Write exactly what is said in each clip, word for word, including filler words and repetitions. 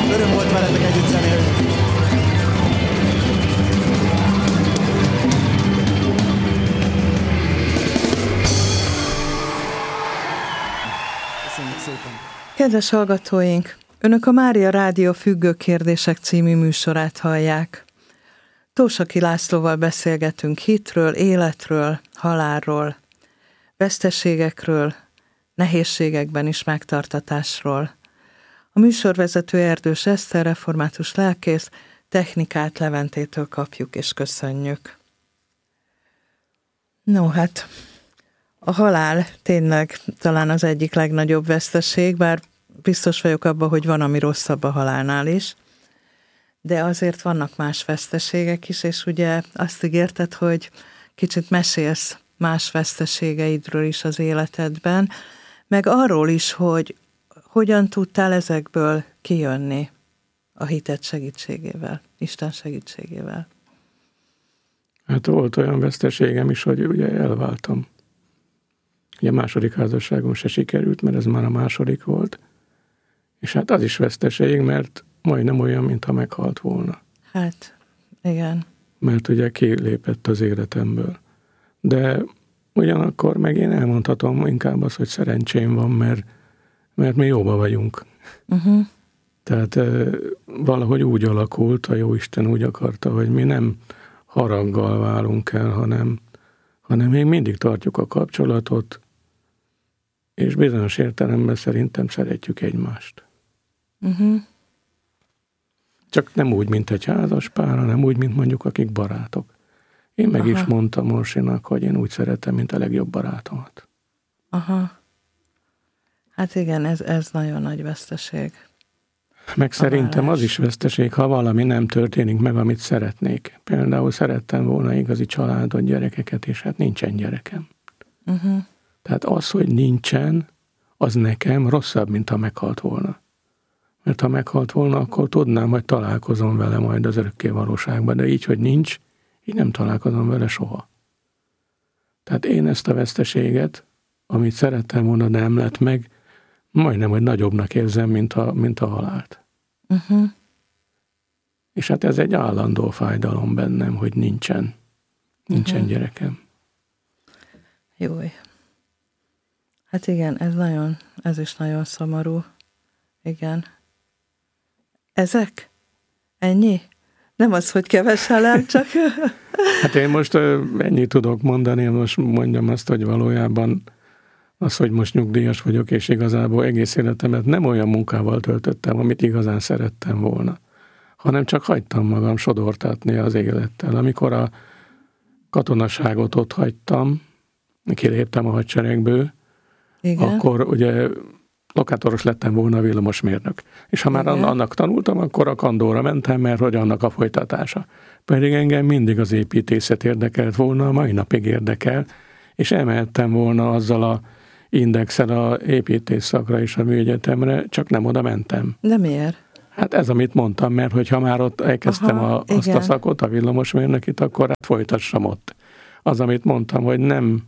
Öröm volt veletek együtt zenélni. Köszönjük szépen. Kedves hallgatóink, Önök a Mária Rádió Függő kérdések című műsorát hallják. Tósaki Lászlóval beszélgetünk hitről, életről, halálról, veszteségekről, nehézségekben is megtartatásról. A műsorvezető Erdős Eszter, református lelkész, technikát Leventétől kapjuk és köszönjük. No, hát a halál tényleg talán az egyik legnagyobb veszteség, bár biztos vagyok abban, hogy van, ami rosszabb a halálnál is, de azért vannak más veszteségek is, és ugye azt ígérted, hogy kicsit mesélsz más veszteségeidről is az életedben, meg arról is, hogy hogyan tudtál ezekből kijönni a hited segítségével, Isten segítségével. Hát volt olyan veszteségem is, hogy ugye elváltam. Ugye a második házasságom se sikerült, mert ez már a második volt. És hát az is veszteség, mert majdnem olyan, mintha meghalt volna. Hát, igen. Mert ugye kilépett az életemből. De ugyanakkor meg én elmondhatom inkább azt, hogy szerencsém van, mert, mert mi jóba vagyunk. Uh-huh. Tehát e, valahogy úgy alakult, a Jóisten úgy akarta, hogy mi nem haraggal válunk el, hanem, hanem még mindig tartjuk a kapcsolatot, és bizonyos értelemben szerintem szeretjük egymást. Uh-huh. Csak nem úgy, mint egy házas pár, hanem úgy, mint mondjuk akik barátok. Én meg Aha. is mondtam Orsinak, hogy én úgy szeretem, mint a legjobb barátomat. Aha. Hát igen, ez, ez nagyon nagy veszteség. Meg szerintem az is veszteség, ha valami nem történik meg, amit szeretnék. Például szerettem volna igazi családot, gyerekeket, és hát nincsen gyerekem. Uh-huh. Tehát az, hogy nincsen, az nekem rosszabb, mint ha meghalt volna. Mert ha meghalt volna, akkor tudnám, hogy találkozom vele majd az örökké valóságban, de így, hogy nincs, így nem találkozom vele soha. Tehát én ezt a veszteséget, amit szerettem volna, de nem lett meg, majdnem, hogy nagyobbnak érzem, mint a, mint a halált. Uh-huh. És hát ez egy állandó fájdalom bennem, hogy nincsen. Nincsen uh-huh. gyerekem. Jój. Hát igen, ez nagyon, ez is nagyon szomorú. Igen. Ezek? Ennyi? Nem az, hogy keveselem, csak... Hát én most ennyit tudok mondani, most mondjam azt, hogy valójában az, hogy most nyugdíjas vagyok, és igazából egész életemet nem olyan munkával töltöttem, amit igazán szerettem volna, hanem csak hagytam magam sodortatni az élettel. Amikor a katonaságot ott hagytam, kiléptem a hadseregből, igen. Akkor ugye lokátoros lettem volna a villamosmérnök. És ha már igen. annak tanultam, akkor a kandóra mentem, mert hogy annak a folytatása. Pedig engem mindig az építészet érdekelt volna, a mai napig érdekel, és emeltem volna azzal a indexel a építész szakra és a műegyetemre, csak nem oda mentem. De miért? Hát ez, amit mondtam, mert hogyha már ott elkezdtem Aha, a, azt a szakot, a villamosmérnökit, akkor hát folytassam ott. Az, amit mondtam, hogy nem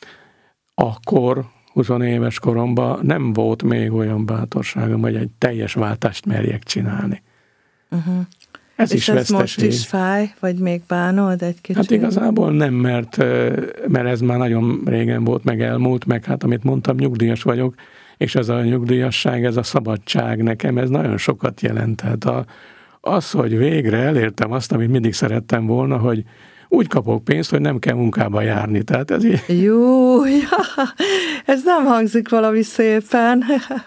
akkor, húsz éves koromban nem volt még olyan bátorságom, hogy egy teljes váltást merjek csinálni. Uh-huh. Ez és is ez veszteség. most is fáj, vagy még bánod egy kicsit? Hát igazából nem, mert, mert ez már nagyon régen volt, meg elmúlt, meg hát amit mondtam, nyugdíjas vagyok, és ez a nyugdíjasság, ez a szabadság nekem, ez nagyon sokat jelent. Tehát a, az, hogy végre elértem azt, amit mindig szerettem volna, hogy úgy kapok pénzt, hogy nem kell munkába járni. Tehát ez így... Jó, ja, ez nem hangzik valami szépen.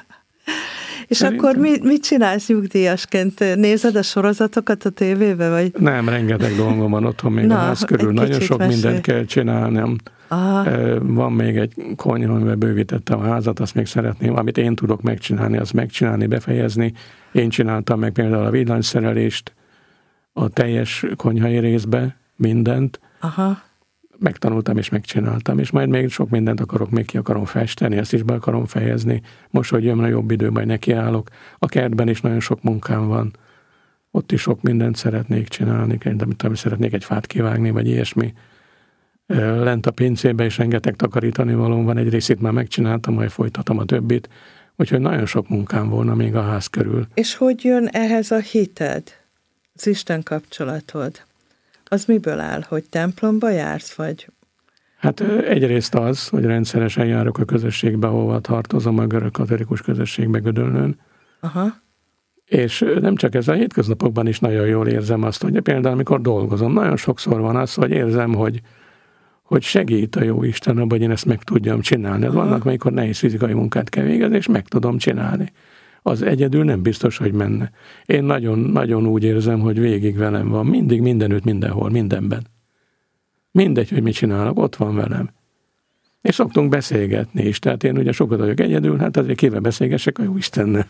És szerintem... akkor mit, mit csinálsz nyugdíjasként? Nézed a sorozatokat a tévébe, vagy? Nem, rengeteg dolgom van otthon még Na, a ház körül. Nagyon sok mesélj. mindent kell csinálnom. Aha. Van még egy konyha, amivel bővítettem a házat, azt még szeretném, amit én tudok megcsinálni, azt megcsinálni, befejezni. Én csináltam meg például a villanyszerelést a teljes konyhai részbe, mindent. Aha. Megtanultam és megcsináltam, és majd még sok mindent akarok, még ki akarom festeni, ezt is be akarom fejezni. Most, hogy jön a jobb idő, majd nekiállok. A kertben is nagyon sok munkám van. Ott is sok mindent szeretnék csinálni, amit szeretnék egy fát kivágni, vagy ilyesmi. Lent a pincébe is rengeteg takarítani valóm van, egy részét már megcsináltam, majd folytatom a többit. Úgyhogy nagyon sok munkám volna még a ház körül. És hogy jön ehhez a hited, az Isten kapcsolatod? Az miből áll, hogy templomba jársz, vagy? Hát egyrészt az, hogy rendszeresen járok a közösségbe, ahova tartozom, a görög katolikus közösségbe Gödöllőn. Aha. És nem csak ez, a hétköznapokban is nagyon jól érzem azt, hogy például amikor dolgozom, nagyon sokszor van az, hogy érzem, hogy, hogy segít a jó Isten abban, hogy én ezt meg tudjam csinálni. Aha. Vannak, amikor nehéz fizikai munkát kell végezni, és meg tudom csinálni. Az egyedül nem biztos, hogy menne. Én nagyon, nagyon úgy érzem, hogy végig velem van. Mindig, mindenütt, mindenhol, mindenben. Mindegy, hogy mit csinálok, ott van velem. És szoktunk beszélgetni is. Tehát én ugye sokat vagyok egyedül, hát azért kivel beszélgessek a jó Istennel.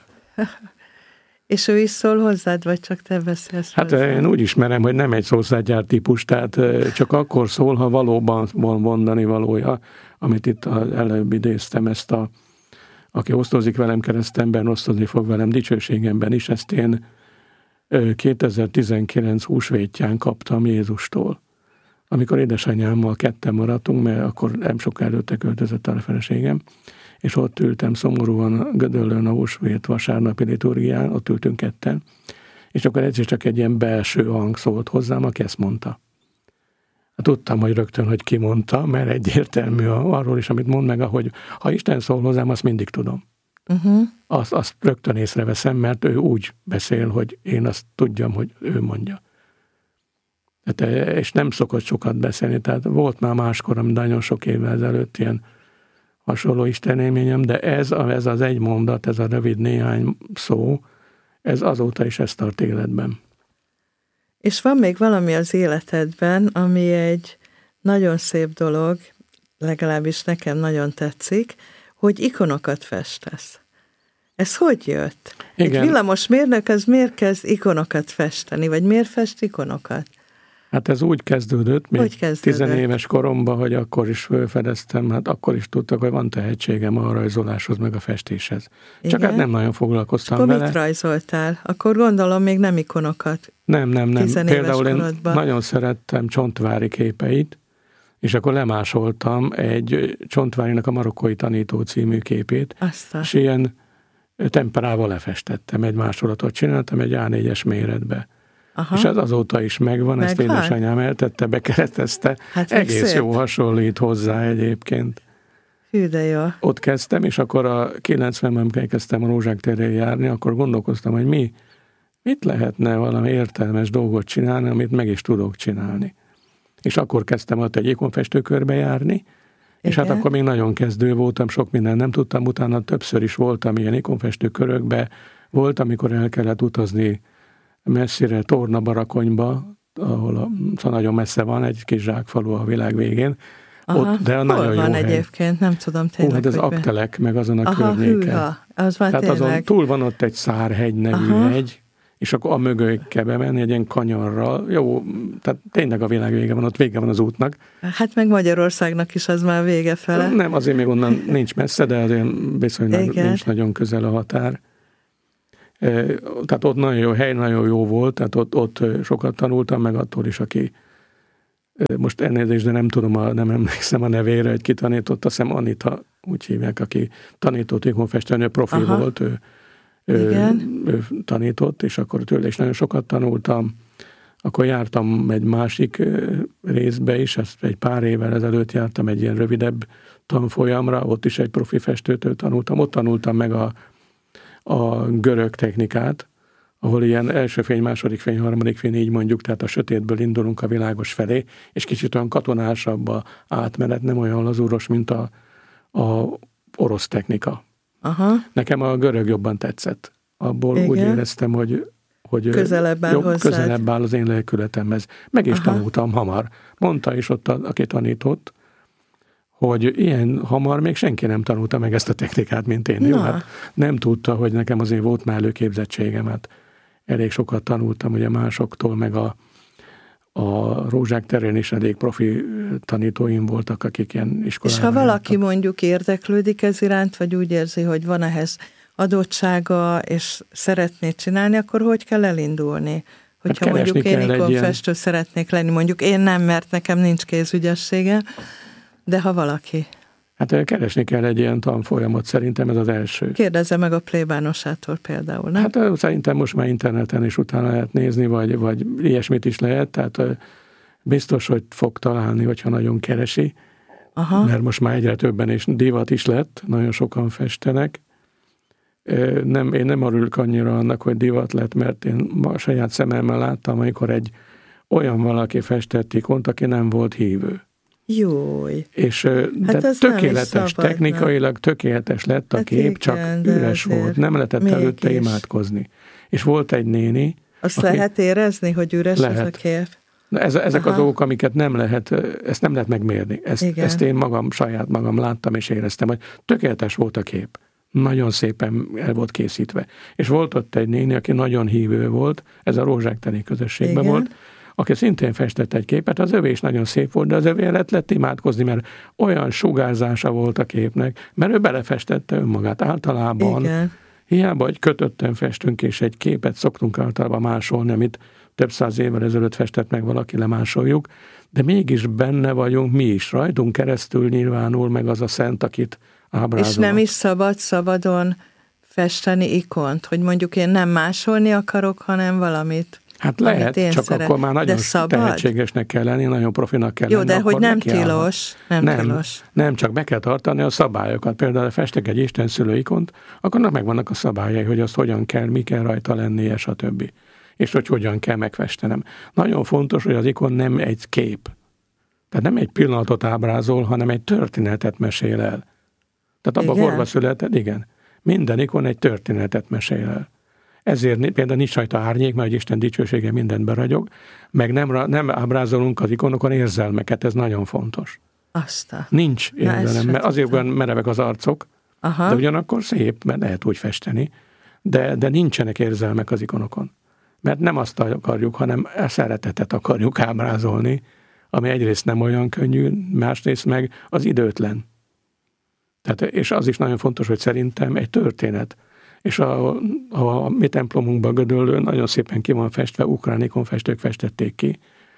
És ő is szól hozzád, vagy csak te beszélsz Hát hozzá? én úgy ismerem, hogy nem egy szószátgyár típus, tehát csak akkor szól, ha valóban van mondani valója, amit itt előbb idéztem, ezt a aki osztozik velem keresztemben, osztozni fog velem dicsőségemben is, ezt én kétezer-tizenkilenc húsvétján kaptam Jézustól. Amikor édesanyámmal ketten maradtunk, mert akkor nem sok előtte költözött el a feleségem, és ott ültem szomorúan Gödöllőn a húsvét vasárnapi liturgián, ott ültünk ketten, és akkor egyszer csak egy ilyen belső hang szólt hozzám, aki ezt mondta. Hát tudtam, hogy rögtön, hogy ki mondta, mert egyértelmű arról is, amit mond meg, hogy ha Isten szól hozzám, azt mindig tudom. Uh-huh. Azt, azt rögtön észreveszem, mert ő úgy beszél, hogy én azt tudjam, hogy ő mondja. Tehát, és nem szokott sokat beszélni, tehát volt már máskor, nagyon sok évvel ezelőtt ilyen hasonló istenélményem, de ez, ez az egy mondat, ez a rövid néhány szó, ez azóta is ezt tart életben. És van még valami az életedben, ami egy nagyon szép dolog, legalábbis nekem nagyon tetszik, hogy ikonokat festesz. Ez hogy jött? Igen. Egy villamosmérnök az miért kezd ikonokat festeni, vagy miért fest ikonokat? Hát ez úgy kezdődött, még tizenéves koromban, hogy akkor is felfedeztem, hát akkor is tudtak, hogy van tehetségem a rajzoláshoz, meg a festéshez. Igen? Csak hát nem nagyon foglalkoztam akkor vele. Mit rajzoltál? Akkor gondolom még nem ikonokat. Nem, nem, nem. Például én nagyon szerettem Csontvári képeit, és akkor lemásoltam egy Csontvárinak a Marokkói tanító című képét, Aztán. és ilyen temperával lefestettem, egy másolatot csináltam egy á négyes méretbe. Aha. És ez azóta is megvan, megvan? Ezt édesanyám eltette, bekeretezte. Hát egész szép. Jó hasonlít hozzá egyébként. Hű, de jó. Ott kezdtem, és akkor a kilencvenben, amikor kezdtem a Rózsák terén járni, akkor gondolkoztam, hogy mi, mit lehetne valami értelmes dolgot csinálni, amit meg is tudok csinálni. És akkor kezdtem ott egy ikonfestőkörbe járni, igen. És hát akkor még nagyon kezdő voltam, sok minden nem tudtam, utána többször is voltam ilyen ikonfestőkörökbe, volt, amikor el kellett utazni messzire, Torna-Barakonyba, ahol a, szóval nagyon messze van, egy kis zsákfalu a világ végén. Aha, ott, de a nagyon van jó egyébként, hely. Nem tudom tényleg. Ó, hát az Aktelek, meg azon a Aha, környéken. Hűha, az már Tehát tényleg. Azon túl van ott egy Szárhegy nevű Aha. hegy, és akkor a mögé kell bemenni egy ilyen kanyarral. Jó, tehát tényleg a világ vége van, ott vége van az útnak. Hát meg Magyarországnak is az már vége fele. Nem, azért még onnan nincs messze, de azért viszonylag Igen. nincs nagyon közel a határ. Tehát ott nagyon jó hely, nagyon jó volt, tehát ott, ott sokat tanultam, meg attól is, aki most elnézést, de nem tudom, a, nem emlékszem a nevére, hogy ki tanított, azt hiszem Anita, úgy hívják, aki tanított ikonfestőnő, profi Aha. volt, ő, ő, ő tanított, és akkor tőle is nagyon sokat tanultam. Akkor jártam egy másik részbe is, ezt egy pár évvel ezelőtt jártam egy ilyen rövidebb tanfolyamra, ott is egy profi festőtől tanultam, ott tanultam meg a a görög technikát, ahol ilyen első fény, második fény, harmadik fény, így mondjuk, tehát a sötétből indulunk a világos felé, és kicsit olyan katonásabb a átmenet, nem olyan lazúros, mint a, a orosz technika. Aha. Nekem a görög jobban tetszett. Abból Igen. úgy éreztem, hogy, hogy közelebb áll, jobb, közelebb áll az én lelkületemhez. Meg is Aha. tanultam hamar. Mondta is ott, aki tanított, hogy ilyen hamar még senki nem tanulta meg ezt a technikát, mint én. Jó, hát nem tudta, hogy nekem azért volt már előképzettségemet. Elég sokat tanultam ugye másoktól, meg a, a Rózsák terén is elég profi tanítóim voltak, akik ilyen iskolában. És ha valaki jártak. Mondjuk érdeklődik ez iránt, vagy úgy érzi, hogy van ehhez adottsága, és szeretné csinálni, akkor hogy kell elindulni? Hogyha hát mondjuk én ikonfestő ilyen... szeretnék lenni, mondjuk én nem, mert nekem nincs kézügyessége, de ha valaki... Hát keresni kell egy ilyen tanfolyamot, szerintem ez az első. Kérdezze meg a plébánosától például, nem? Hát szerintem most már interneten is utána lehet nézni, vagy, vagy ilyesmit is lehet, tehát biztos, hogy fog találni, hogyha nagyon keresi. Aha. Mert most már egyre többen és divat is lett, nagyon sokan festenek. Nem, én nem örülök annyira annak, hogy divat lett, mert én a saját szememmel láttam, amikor egy olyan valaki festett ikont, aki nem volt hívő. Jój. És hát de tökéletes, szabad, technikailag nem. tökéletes lett a hát kép, igen, csak üres volt, nem lehetett előtte is imádkozni. És volt egy néni. Azt aki... lehet érezni, hogy üres lehet. Ez a kép? Ez, ezek Aha. az dolgok, amiket nem lehet, ezt nem lehet megmérni. Ezt, ezt én magam, saját magam láttam és éreztem, hogy tökéletes volt a kép. Nagyon szépen el volt készítve. És volt ott egy néni, aki nagyon hívő volt, ez a Rózsákteri közösségben Igen. volt, aki szintén festett egy képet, az övé is nagyon szép volt, de az övé lett, lett imádkozni, mert olyan sugárzása volt a képnek, mert ő belefestette önmagát általában. Igen. Hiába, hogy kötötten festünk, és egy képet szoktunk általában másolni, amit több száz évvel ezelőtt festett meg valaki, lemásoljuk, de mégis benne vagyunk mi is, rajtunk keresztül nyilvánul meg az a szent, akit ábrázol. És nem is szabad szabadon festeni ikont, hogy mondjuk én nem másolni akarok, hanem valamit. Hát lehet, csak szeret. Akkor már nagyon tehetségesnek kell lenni, nagyon profinak kell Jó, lenni. Jó, de hogy nem tilos. Nem, nem tilos. Nem, csak be kell tartani a szabályokat. Például festek egy istenszülő ikont, akkor megvannak a szabályai, hogy azt hogyan kell, mi kell rajta lennie, stb. És hogy hogyan kell megfestenem. Nagyon fontos, hogy az ikon nem egy kép. Tehát nem egy pillanatot ábrázol, hanem egy történetet mesél el. Tehát abban a korba született, igen. Minden ikon egy történetet mesél el. Ezért például nincs rajta árnyék, mert Isten dicsősége mindent beragyog, meg nem, nem ábrázolunk az ikonokon érzelmeket, ez nagyon fontos. Aztán. Nincs érzelem, mert azért olyan merevek az arcok, Aha. de ugyanakkor szép, mert lehet úgy festeni, de, de nincsenek érzelmek az ikonokon. Mert nem azt akarjuk, hanem a szeretetet akarjuk ábrázolni, ami egyrészt nem olyan könnyű, másrészt meg az időtlen. Tehát, és az is nagyon fontos, hogy szerintem egy történet. És a, a, a mi templomunkban Gödöllőn nagyon szépen ki van festve, ukrán ikonfestők festették ki,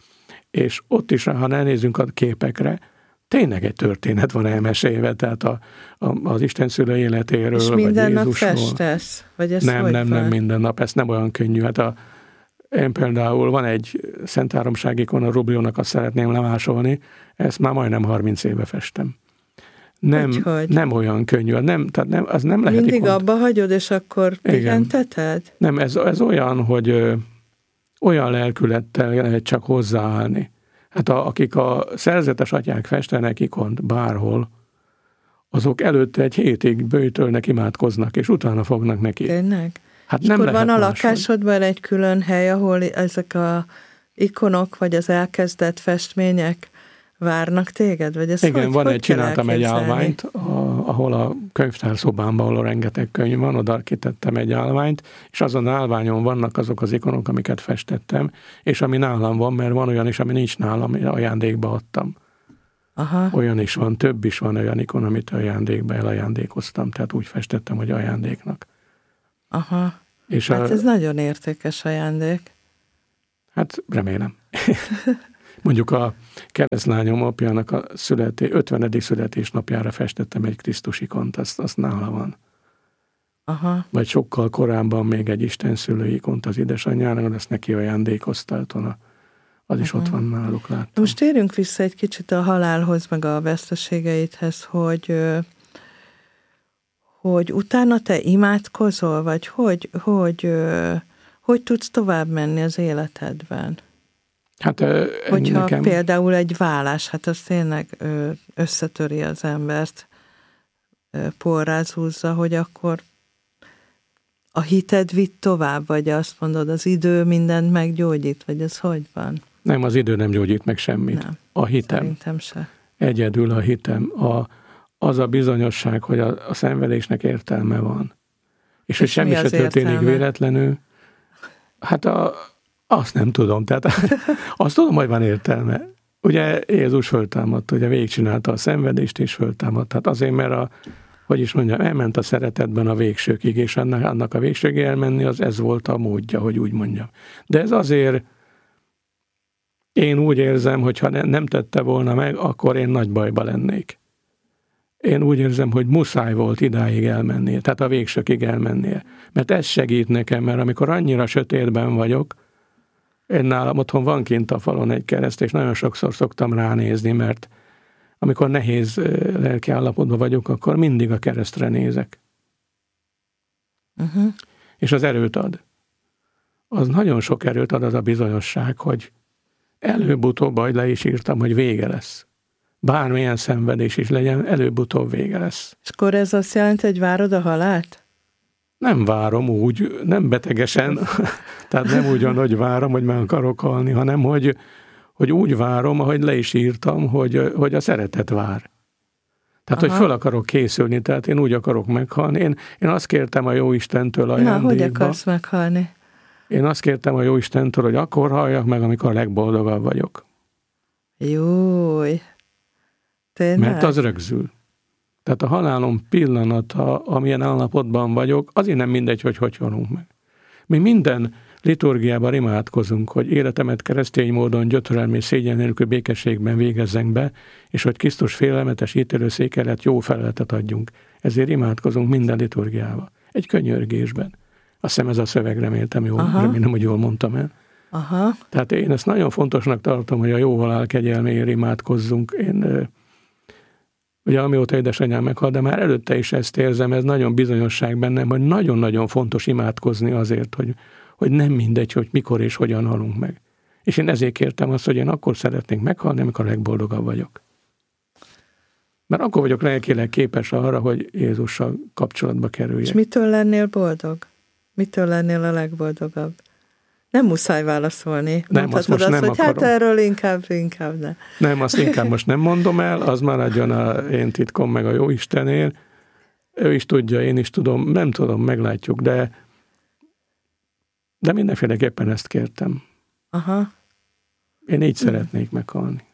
és ott is, ha elnézünk a képekre, tényleg egy történet van elmesélve, tehát a, a, az Isten szülő életéről, és vagy minden Jézusról. nap festesz? Vagy ez nem, nem, van? nem minden nap, ez nem olyan könnyű. Hát a, én például van egy Szent Háromság ikon, a Rubiónak azt szeretném lemásolni, ezt már majdnem harminc éve festem. Nem, hogy, nem olyan könnyű, nem, tehát nem, az nem lehet mindig ikont. Abba hagyod, és akkor pihenteted? Nem, ez, ez olyan, hogy ö, olyan lelkülettel lehet csak hozzáállni. Hát a, akik a szerzetes atyák festenek ikont bárhol, azok előtte egy hétig böjtölnek, imádkoznak, és utána fognak neki. Tényleg? Hát és nem akkor van a máshogy. lakásodban egy külön hely, ahol ezek a ikonok, vagy az elkezdett festmények várnak téged? Vagy ez Igen, hogy, van hogy egy, csináltam egy állványt, a, ahol a könyvtárszobámban, ahol rengeteg könyv van, oda kitettem egy állványt, és azon állványon vannak azok az ikonok, amiket festettem, és ami nálam van, mert van olyan is, ami nincs nálam, ajándékba adtam. Aha. Olyan is van, több is van olyan ikon, amit ajándékba elajándékoztam, tehát úgy festettem, hogy ajándéknak. Aha, és hát a, ez nagyon értékes ajándék. Hát remélem. Mondjuk a keresztlányom apjának a születé, ötvenedik születésnapjára festettem egy Krisztus ikont, azt, azt nála van. Aha. Vagy sokkal korábban még egy istenszülő ikont az édesanyjának, ezt neki ajándékozta, az is Aha. ott van náluk, láttam. Most térjünk vissza egy kicsit a halálhoz, meg a veszteségeidhez, hogy, hogy utána te imádkozol, vagy hogy, hogy, hogy tudsz tovább menni az életedben? Hát, Hogyha nekem... például egy vállás, hát az tényleg összetöri az embert, porráz húzza, hogy akkor a hited vitt tovább, vagy azt mondod, az idő mindent meggyógyít, vagy ez hogy van? Nem, az idő nem gyógyít meg semmit. Nem, a hitem. Szerintem se. Egyedül a hitem. A, az a bizonyosság, hogy a, a szenvedésnek értelme van. És, és hogy semmi se történik értelme? Véletlenül. Hát a, azt nem tudom. Tehát azt tudom, hogy van értelme. Ugye Jézus föltámadt, ugye végigcsinálta a szenvedést, és föltámadt. Hát azért, mert a, hogy is mondjam, elment a szeretetben a végsőkig, és annak, annak a végsőkig elmenni, az ez volt a módja, hogy úgy mondjam. De ez azért én úgy érzem, hogy ha nem tette volna meg, akkor én nagy bajba lennék. én úgy érzem, hogy muszáj volt idáig elmennie, tehát a végsőkig elmennie. Mert ez segít nekem, mert amikor annyira sötétben vagyok, én nálam otthon van kint a falon egy kereszt, és nagyon sokszor szoktam ránézni, mert amikor nehéz lelki állapotban vagyok, akkor mindig a keresztre nézek. Uh-huh. És az erőt ad. Az nagyon sok erőt ad az a bizonyosság, hogy előbb-utóbb, ahogy le is írtam, hogy vége lesz. Bármilyen szenvedés is legyen, előbb-utóbb vége lesz. És akkor ez azt jelenti, hogy várod a halált? Nem várom úgy, nem betegesen, tehát nem úgy van, hogy várom, hogy meg akarok halni, hanem hogy, hogy úgy várom, ahogy le is írtam, hogy, hogy a szeretet vár. Tehát, Aha. hogy föl akarok készülni, tehát én úgy akarok meghalni. Én, én azt kértem a Jóistentől ajándékba. Na, hogy akarsz meghalni? Én azt kértem a Jóistentől, hogy akkor halljak meg, amikor a legboldogabb vagyok. Júj! Tényleg? Mert az rögzül. Tehát a halálom pillanata, amilyen állapotban vagyok, azért nem mindegy, hogy hogy halunk meg. Mi minden liturgiában imádkozunk, hogy életemet keresztény módon gyötrelmi és szégyen nélkül békességben végezzünk be, és hogy Krisztus félelmetes ítélőszék előtt jó feleletet adjunk. Ezért imádkozunk minden liturgiában. Egy könyörgésben. Azt hiszem ez a szöveg, reméltem jól, Aha. remélem, hogy jól mondtam el. Aha. Tehát én ezt nagyon fontosnak tartom, hogy a jó halál kegyelméért imádkozzunk. Én, ugye amióta édesanyám meghalt, de már előtte is ezt érzem, ez nagyon bizonyosság bennem, hogy nagyon-nagyon fontos imádkozni azért, hogy, hogy nem mindegy, hogy mikor és hogyan halunk meg. És én ezért kértem azt, hogy én akkor szeretnék meghalni, amikor a legboldogabb vagyok. Mert akkor vagyok lelkileg képes arra, hogy Jézussal kapcsolatba kerüljek. És mitől lennél boldog? Mitől lennél a legboldogabb? Nem muszáj válaszolni. Nem, azt most azt, nem hogy akarom. Hát erről inkább, inkább ne. Nem, azt inkább most nem mondom el, az maradjon a én titkom meg a Jóistenél. Ő is tudja, én is tudom, nem tudom, meglátjuk, de de mindenféleképpen ezt kértem. Aha. Én így hmm. szeretnék meghalni.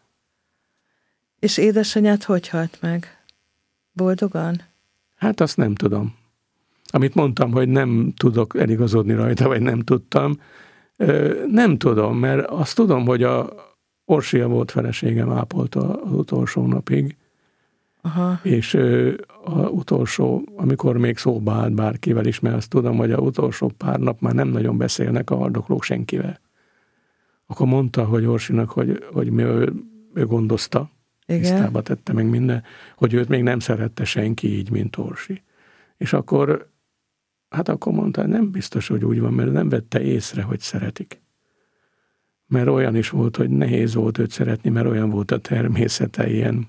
És édesanyád hogy halt meg? Boldogan? Hát azt nem tudom. Amit mondtam, hogy nem tudok eligazodni rajta, vagy nem tudtam, nem tudom, mert azt tudom, hogy a Orsia volt feleségem ápolta az utolsó napig, Aha. és az utolsó, amikor még szóba állt bárkivel is, mert azt tudom, hogy az utolsó pár nap már nem nagyon beszélnek a haldoklók senkivel. Akkor mondta, hogy Orsinak, hogy, hogy mi ő, ő gondozta, tisztába tette meg minden, hogy őt még nem szerette senki így, mint Orsi. És akkor Hát akkor mondta, nem biztos, hogy úgy van, mert nem vette észre, hogy szeretik. Mert olyan is volt, hogy nehéz volt őt szeretni, mert olyan volt a természete, ilyen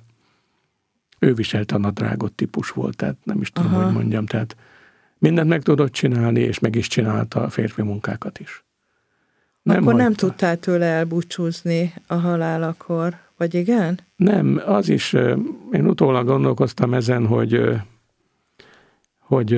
ő viselte a nadrágot típus volt, tehát nem is tudom, Aha. hogy mondjam, tehát mindent meg tudott csinálni, és meg is csinálta a férfi munkákat is. Nem akkor hagyta. Nem tudtál tőle elbúcsúzni a halálakor, vagy igen? Nem, az is, én utólag gondolkoztam ezen, hogy hogy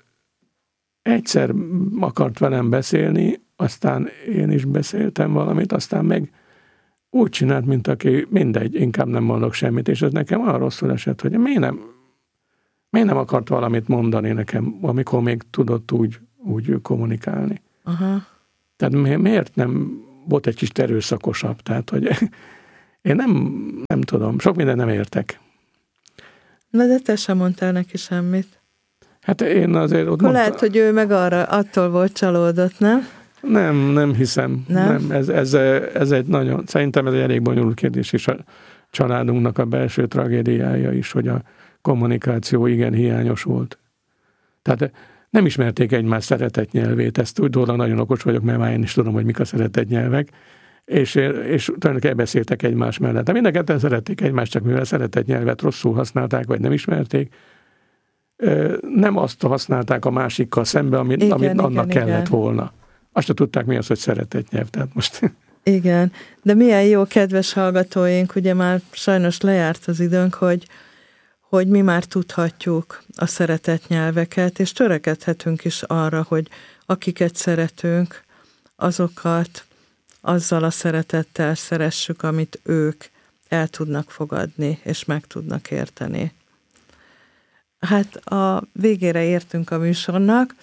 egyszer akart velem beszélni, aztán én is beszéltem valamit, aztán meg úgy csinált, mint aki mindegy, inkább nem mondok semmit, és ez nekem olyan rosszul esett, hogy miért nem, miért nem akart valamit mondani nekem, amikor még tudott úgy, úgy kommunikálni. Aha. Tehát miért nem volt egy kis erőszakosabb? Tehát, hogy én nem, nem tudom, sok minden nem értek. Na de te sem mondtál neki semmit. Hát én azért ott mondta... Lehet, hogy ő meg arra attól volt csalódott, nem? Nem, nem hiszem. Nem? nem ez, ez, ez egy nagyon, szerintem ez egy elég bonyolult kérdés, és a családunknak a belső tragédiája is, hogy a kommunikáció igen hiányos volt. Tehát nem ismerték egymás szeretett nyelvét, ezt úgy róla nagyon okos vagyok, mert már én is tudom, hogy mik a szeretett nyelvek, és, és tulajdonképpen beszéltek egymás mellett. De mind a ketten szerették egymást, csak mivel szeretett nyelvet rosszul használták, vagy nem ismerték, nem azt használták a másikkal szembe, amit, igen, amit annak igen, kellett igen. volna. Azt se tudták, mi az, hogy szeretett nyelv. Tehát most... Igen, de milyen jó, kedves hallgatóink, ugye már sajnos lejárt az időnk, hogy, hogy mi már tudhatjuk a szeretett nyelveket, és törekedhetünk is arra, hogy akiket szeretünk, azokat azzal a szeretettel szeressük, amit ők el tudnak fogadni, és meg tudnak érteni. Hát a végére értünk a műsornak,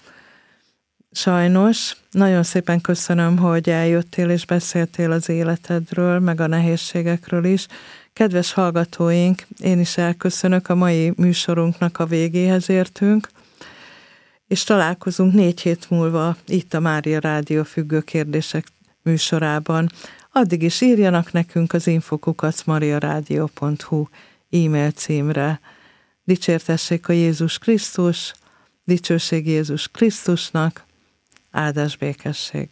sajnos. Nagyon szépen köszönöm, hogy eljöttél és beszéltél az életedről, meg a nehézségekről is. Kedves hallgatóink, én is elköszönök, a mai műsorunknak a végéhez értünk, és találkozunk négy hét múlva itt a Mária Rádió Függő Kérdések műsorában. Addig is írjanak nekünk az info kukac mariaradio pont hu e-mail címre. Dicsértessék a Jézus Krisztus, dicsőség Jézus Krisztusnak, áldás békesség.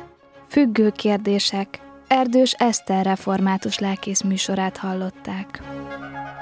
Függő kérdések. Erdős Eszter református lelkész műsorát hallották.